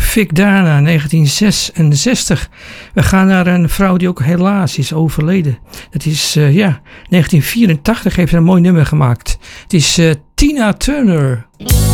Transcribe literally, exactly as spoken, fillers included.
Vic Dana, negentien zesenzestig. We gaan naar een vrouw die ook helaas is overleden. Dat is, uh, ja, negentien vierentachtig heeft ze een mooi nummer gemaakt. Het is uh, Tina Turner.